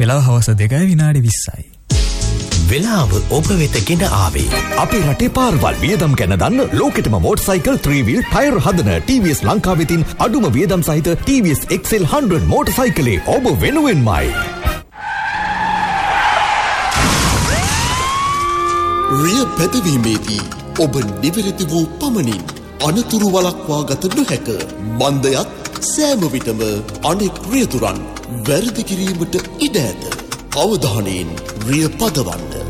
වෙලාව හවස 2:20යි. වෙලාව ඔබ වෙත ගෙන ආවේ අපේ රටේ පාරවල් වියදම් ගැන දන්න ලෝකෙටම මෝටර්සයිකල් 3 wheel ටයර් හදන TVS ලංකාවේ තින් අඩුම වියදම් සහිත TVS XL 100 මෝටර්සයිකලේ ඔබ වෙනුවෙන්මයි. රිය පැදවීමේදී ඔබ නිවැරදි වූ පමණින් අනතුරු වළක්වා ගත නොහැක. මන්දයත් සෑම විටම අනෙක් රියතුරන් වැරදි කිරීමට ඉඩ ඇත. අවධානයෙන් රිය පදවන්න.